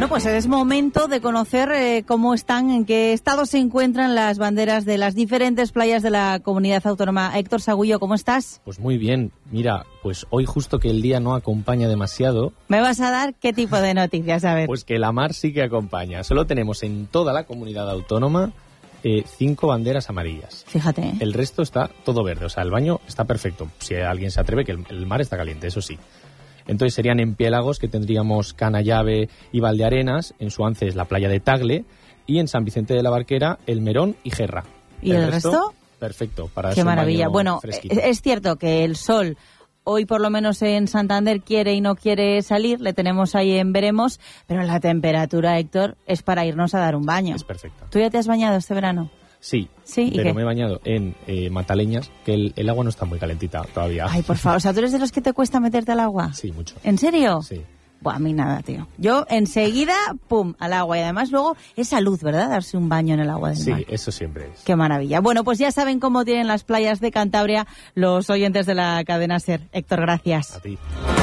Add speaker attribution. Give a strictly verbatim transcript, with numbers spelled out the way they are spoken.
Speaker 1: Bueno, pues es momento de conocer eh, cómo están, en qué estado se encuentran las banderas de las diferentes playas de la comunidad autónoma. Héctor Sagullo, ¿cómo estás?
Speaker 2: Pues muy bien. Mira, pues hoy justo que el día no acompaña demasiado...
Speaker 1: ¿Me vas a dar qué tipo de noticias? A ver.
Speaker 2: Pues que la mar sí que acompaña. Solo tenemos en toda la comunidad autónoma eh, cinco banderas amarillas.
Speaker 1: Fíjate. ¿eh?
Speaker 2: El resto está todo verde. O sea, el baño está perfecto. Si alguien se atreve, que el, el mar está caliente, eso sí. Entonces serían en Piélagos, que tendríamos Canallave y Valdearenas, en Suances la playa de Tagle, y en San Vicente de la Barquera, El Merón y Gerra.
Speaker 1: ¿Y el, el resto? resto?
Speaker 2: Perfecto, para
Speaker 1: Qué maravilla. Bueno, fresquito. Es cierto que el sol hoy por lo menos en Santander quiere y no quiere salir, le tenemos ahí en veremos, pero la temperatura, Héctor, es para irnos a dar un baño.
Speaker 2: Es perfecto.
Speaker 1: ¿Tú ya te has bañado este verano?
Speaker 2: Sí,
Speaker 1: ¿Sí?
Speaker 2: pero
Speaker 1: qué?
Speaker 2: me he bañado en eh, Mataleñas, que el, el agua no está muy calentita todavía.
Speaker 1: Ay, por favor, o sea, ¿tú eres de los que te cuesta meterte al agua?
Speaker 2: Sí, mucho.
Speaker 1: ¿En serio?
Speaker 2: Sí.
Speaker 1: Buah, a mí nada, tío. Yo enseguida, pum, al agua. Y además luego es salud, ¿verdad? Darse un baño en el agua del
Speaker 2: sí,
Speaker 1: mar.
Speaker 2: Sí, eso siempre es.
Speaker 1: Qué maravilla. Bueno, pues ya saben cómo tienen las playas de Cantabria los oyentes de la cadena SER. Héctor, gracias.
Speaker 2: A ti.